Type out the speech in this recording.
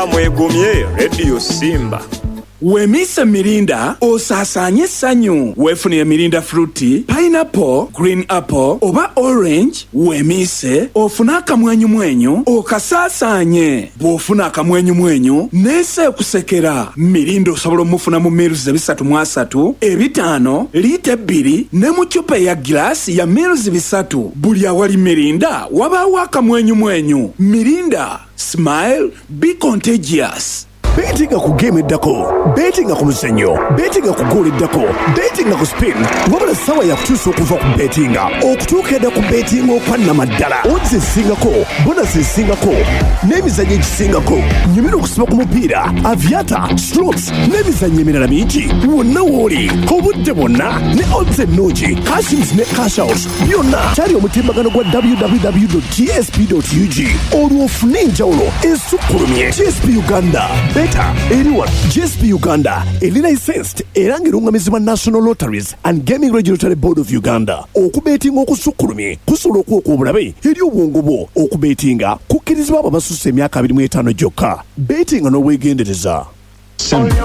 mwegumye Radio Simba. Wemise mirinda osasanye essanyu wefunire mirinda fruity, pineapple, green apple oba orange. Wemise ofuna akamwenyumwenyu okasasanye. Bw'ofuna akamwenyumwenyu nese okusekera. Mirinda osobola omufuna mu mililita 3.3, 5, lita 2 ne mu ccupa ya gilasi ya mililita 3. Buli awali mirinda wabaawo akamwenyumwenyu. Mirinda, smile, be contagious. Betinga ku game eddako, betinga ku muzannyo, betinga ku goal eddako, betinga ku spin. Wabula sawa ya kutuusa okuva ku betinga okutuuka edda ku betinga okwannamaddala. Odds ezisingako, bonus ezisingako n'emizannyo egisingako. Nyumira okusiba ku mupiira, aviata, slots n'emizannyo emirala mingi. Wonna w'oli obudde bwonna ne odds ennungi, cashins ne cash out byonna kyali omutimbagano gwa www.gsp.ug. Olwo ofune enjawulo esukkulumye. GSP Uganda. Anyone, GSP Uganda, a licensed, era ng'erungamizibwa National Lotteries and Gaming Regulatory Board of Uganda. Okubetinga okusukkulumye kusobola okuwa obulabe eri obwongo bwo. Okubetinga kukkirizibwa abo abasusse emyaka 25 gyokka. Betinga n'obwegendereza.